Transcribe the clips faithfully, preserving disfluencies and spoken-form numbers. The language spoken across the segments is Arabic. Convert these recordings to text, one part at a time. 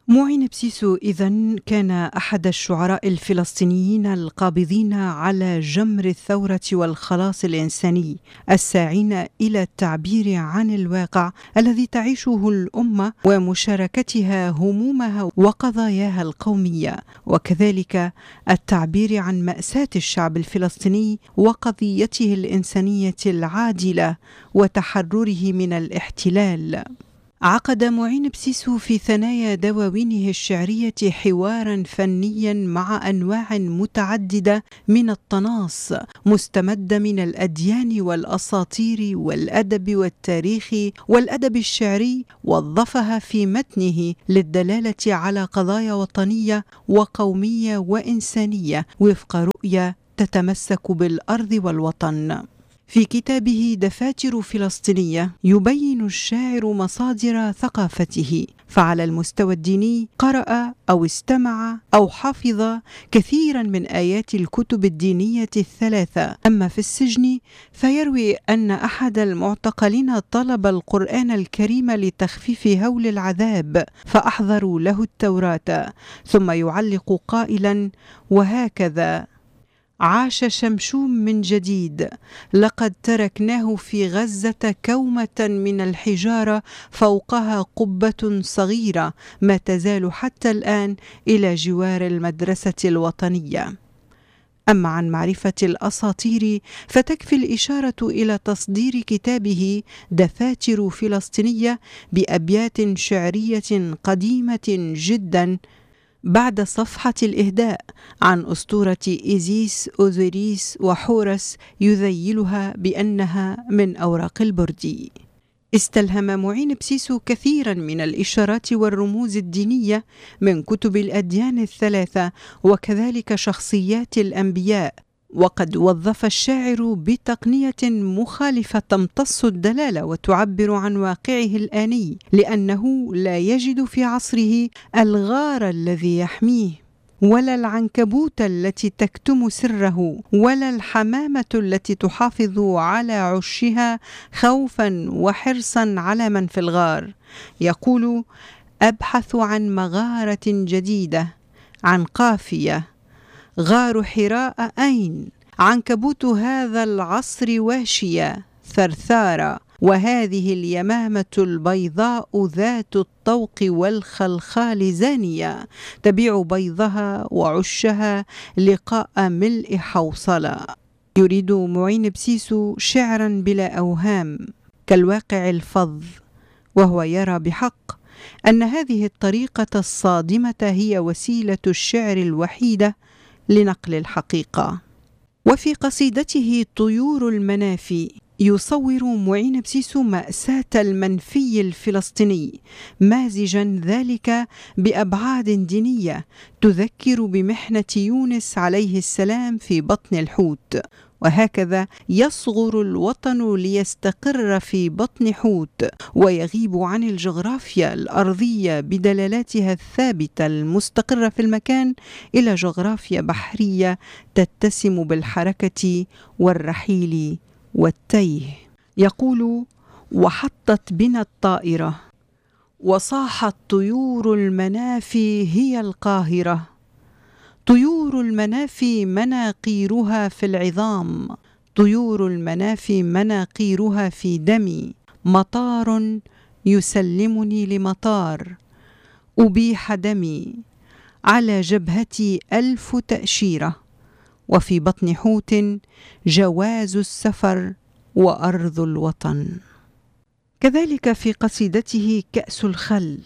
معين بسيسو إذن كان أحد الشعراء الفلسطينيين القابضين على جمر الثورة والخلاص الإنساني، الساعين إلى التعبير عن الواقع الذي تعيشه الأمة ومشاركتها همومها وقضاياها القومية، وكذلك التعبير عن مأساة الشعب الفلسطيني وقضيته الإنسانية العادلة وتحرره من الاحتلال. عقد معين بسيسو في ثنايا دواوينه الشعرية حوارا فنيا مع أنواع متعددة من الطناس مستمدة من الأديان والأساطير والأدب والتاريخ والأدب الشعري، وظفها في متنه للدلالة على قضايا وطنية وقومية وإنسانية وفق رؤية تتمسك بالأرض والوطن. في كتابه دفاتر فلسطينية يبين الشاعر مصادر ثقافته، فعلى المستوى الديني قرأ أو استمع أو حفظ كثيرا من آيات الكتب الدينية الثلاثة، أما في السجن فيروي أن أحد المعتقلين طلب القرآن الكريم لتخفيف هول العذاب فأحضروا له التوراة، ثم يعلق قائلا: وهكذا عاش شمشوم من جديد، لقد تركناه في غزة كومة من الحجارة فوقها قبة صغيرة ما تزال حتى الآن إلى جوار المدرسة الوطنية. أما عن معرفة الأساطير فتكفي الإشارة إلى تصدير كتابه دفاتر فلسطينية بأبيات شعرية قديمة جدا بعد صفحة الإهداء عن أسطورة إيزيس أوزيريس وحورس يذيلها بأنها من أوراق البردي. استلهم معين بسيسو كثيرا من الإشارات والرموز الدينية من كتب الأديان الثلاثة وكذلك شخصيات الأنبياء، وقد وظف الشاعر بتقنية مخالفة تمتص الدلالة وتعبر عن واقعه الآني، لأنه لا يجد في عصره الغار الذي يحميه، ولا العنكبوت التي تكتم سره، ولا الحمامة التي تحافظ على عشها خوفا وحرصا على من في الغار. يقول: أبحث عن مغارة جديدة، عن قافية، غار حراء أين؟ عنكبوت هذا العصر واشية ثرثارة، وهذه اليمامة البيضاء ذات الطوق والخلخال زانية، تبيع بيضها وعشها لقاء ملء حوصلة. يريد معين بسيسو شعرا بلا أوهام كالواقع الفظ، وهو يرى بحق أن هذه الطريقة الصادمة هي وسيلة الشعر الوحيدة لنقل الحقيقة. وفي قصيدته طيور المنافي يصور معين بسيسو مأساة المنفي الفلسطيني، مازجا ذلك بأبعاد دينية تذكر بمحنة يونس عليه السلام في بطن الحوت، وهكذا يصغر الوطن ليستقر في بطن حوت ويغيب عن الجغرافيا الأرضية بدلالاتها الثابتة المستقرة في المكان إلى جغرافيا بحرية تتسم بالحركة والرحيل والتيه. يقول: وحطت بنا الطائرة وصاحت طيور المنافي هي القاهرة، طيور المنافي مناقيرها في العظام، طيور المنافي مناقيرها في دمي، مطار يسلمني لمطار، أبيح دمي، على جبهتي ألف تأشيرة، وفي بطن حوت جواز السفر وأرض الوطن. كذلك في قصيدته كأس الخل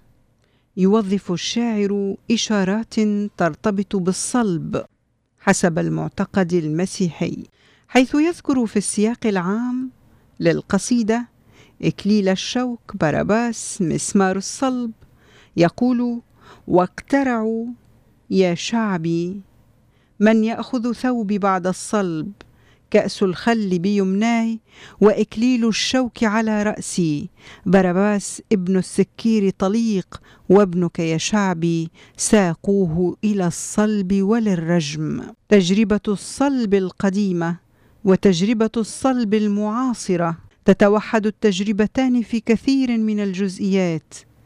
يوظف الشاعر إشارات ترتبط بالصلب حسب المعتقد المسيحي، حيث يذكر في السياق العام للقصيدة إكليل الشوك، باراباس، مسمار الصلب. يقول: واقترعوا يا شعبي من يأخذ ثوبي بعد الصلب، كأس الخل بيمناي وإكليل الشوك على رأسي، باراباس ابن السكير طليق، وابنك يا شعبي ساقوه إلى الصلب وللرجم. تجربة الصلب القديمة وتجربة الصلب المعاصرة تتوحد التجربتان في كثير من الجزئيات،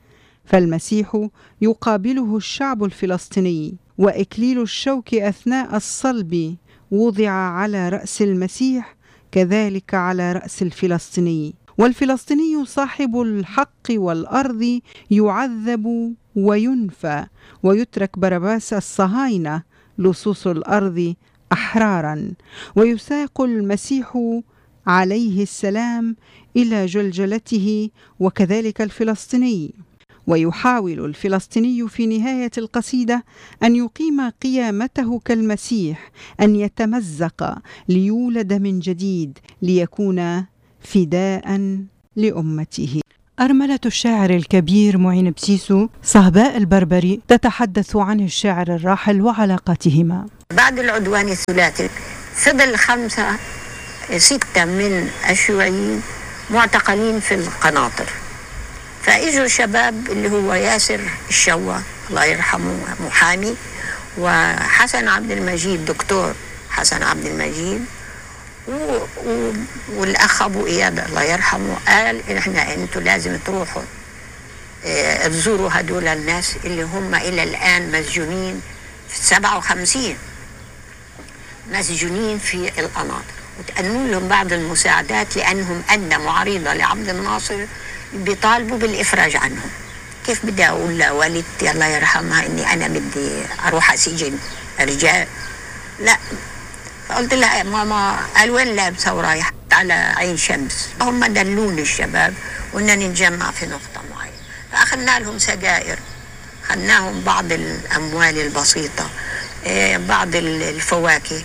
فالمسيح يقابله الشعب الفلسطيني، وإكليل الشوك أثناء الصلب وضع على رأس المسيح كذلك على رأس الفلسطيني، والفلسطيني صاحب الحق والأرض يعذب وينفى، ويترك باراباس الصهاينة لصوص الأرض أحرارا، ويساق المسيح عليه السلام إلى جلجلته، وكذلك الفلسطيني. ويحاول الفلسطيني في نهاية القصيدة أن يقيم قيامته كالمسيح، أن يتمزق ليولد من جديد ليكون فداء لأمته. أرملة الشاعر الكبير معين بسيسو صهباء البربري تتحدث عن الشاعر الراحل وعلاقتهما. بعد العدوان الثلاثي فضل خمسة ستة من الشيوعيين معتقلين في القناطر، فإجوا شباب اللي هو ياسر الشوا الله يرحمه محامي، وحسن عبد المجيد دكتور حسن عبد المجيد، و... و... والأخ أبو إياد الله يرحمه قال إن إحنا أنتوا لازم تروحوا اه تزوروا هدول الناس اللي هم إلى الآن مسجونين في سبعة وخمسين مسجونين في القناطر، وتقدموا لهم بعض المساعدات لأنهم قدموا عريضة لعبد الناصر بيطالبوا بالإفراج عنهم. كيف بدي أقول لوالدتي الله يرحمها إني أنا بدي أروح أسجن رجال؟ لا. فقلت لها ماما قال وين لابسة ورايحة؟ على عين شمس. هم دلوني الشباب وإننا نتجمع في نقطة معينة، فأخذنا لهم سجائر، خدناهم بعض الأموال البسيطة، بعض الفواكه،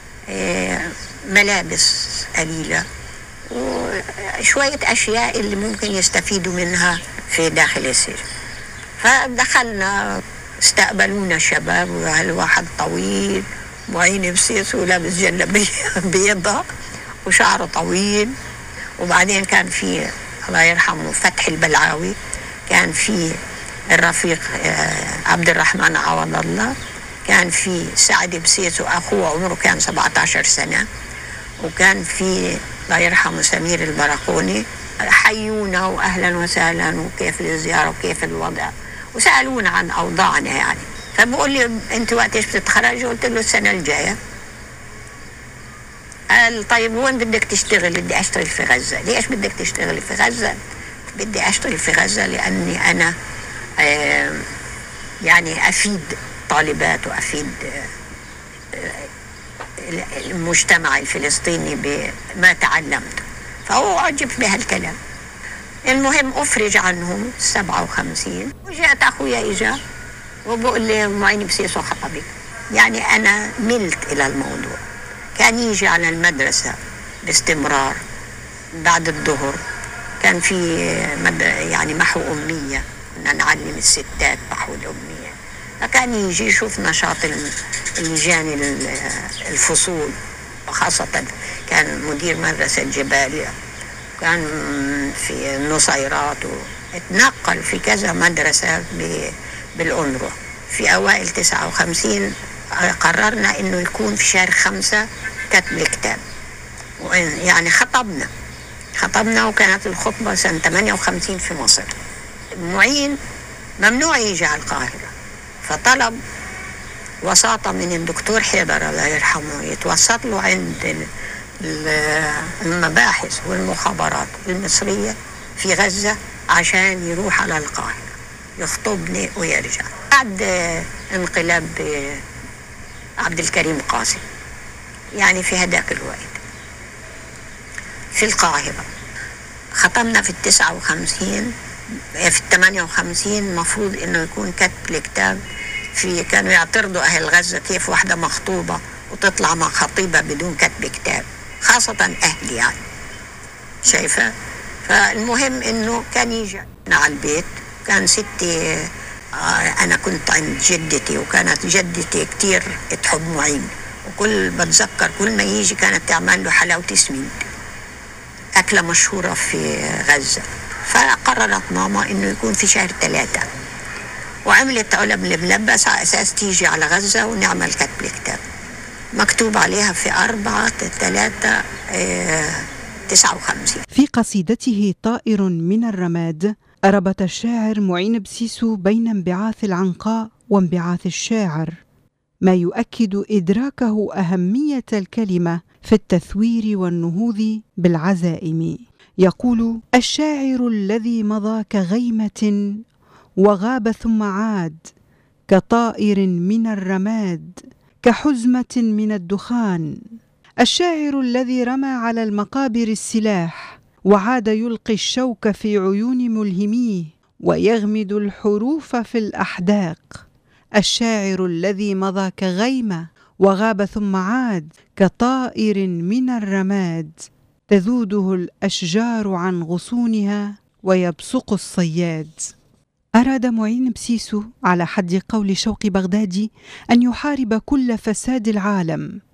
ملابس قليلة، وشوية أشياء اللي ممكن يستفيدوا منها في داخل السجن. فدخلنا استقبلونا الشباب، وهالواحد طويل معين بسيس ولابس جلابية بيضة وشعره طويل، وبعدين كان في الله يرحمه فتحي البلعاوي، كان في الرفيق عبد الرحمن عوض الله، كان في سعد بسيس وأخوه عمره كان سبعة عشر سنة، وكان في الله يرحمه سمير البرقوني. حيونا وأهلا وسهلا وكيف الزيارة وكيف الوضع، وسألونا عن أوضاعنا يعني. فبقول لي أنت وقت إيش بتتخرج؟ قلت له السنة الجاية. قال طيب وين بدك تشتغل؟ بدي أشتغل في غزة. ليش بدك تشتغل في غزة؟ بدي أشتغل في غزة لأني أنا آه يعني أفيد طالبات وأفيد المجتمع الفلسطيني بما تعلمت. فهو عجب بهالكلام. المهم أفرج عنهم سبعة وخمسين، وجاءت أخويا إجا وبقول لي معين بسيسو خطبي. يعني أنا ملت إلى الموضوع. كان يجي على المدرسة باستمرار بعد الظهر، كان في يعني محو أمية، كنا نعلم الستات محو الأمية، فكان يجي يشوف نشاط اللجان الفصول، وخاصة كان مدير مدرسة جبالية، كان في النصيرات، واتنقل في كذا مدرسة بالأونروا. في أوائل تسعة وخمسين قررنا إنه يكون في شهر خمسة كتب كتاب، يعني خطبنا خطبنا وكانت الخطبة سنة ثمانية وخمسين في مصر. معين ممنوع يجي على القاهرة، فطلب وساطة من الدكتور حيدر الله يرحمه يتوسط له عند المباحث والمخابرات المصرية في غزة عشان يروح على القاهرة يخطبني ويرجع. بعد انقلاب عبد الكريم قاسم، يعني في هداك الوقت في القاهرة ختمنا في التسعة وخمسين. في الثمانية وخمسين مفروض انه يكون كتب الكتاب. في كانوا يعترضوا اهل غزة كيف واحدة مخطوبة وتطلع مع خطيبة بدون كتب كتاب، خاصة اهلي يعني شايفة. فالمهم انه كان يجي على البيت. كان ستي آه انا كنت عند جدتي، وكانت جدتي كتير تحب معين، وكل بتذكر كل ما يجي كانت تعمل له حلاوة سمين، أكلة مشهورة في غزة. فقررت ماما إنه يكون في شهر ثلاثة، وعملت علب الملبس على أساس تيجي على غزة ونعمل كتب الكتاب. مكتوب عليها في أربعة ثلاثة تسعة وخمسين. في قصيدته طائر من الرماد ربط الشاعر معين بسيسو بين انبعاث العنقاء وانبعاث الشاعر، ما يؤكد إدراكه أهمية الكلمة في التثوير والنهوض بالعزائم. يقول: الشاعر الذي مضى كغيمة وغاب ثم عاد، كطائر من الرماد، كحزمة من الدخان. الشاعر الذي رمى على المقابر السلاح وعاد يلقي الشوك في عيون ملهميه ويغمد الحروف في الأحداق. الشاعر الذي مضى كغيمة وغاب ثم عاد، كطائر من الرماد، تذوده الأشجار عن غصونها ويبصق الصياد. أراد معين بسيسو على حد قول شوقي بغدادي أن يحارب كل فساد العالم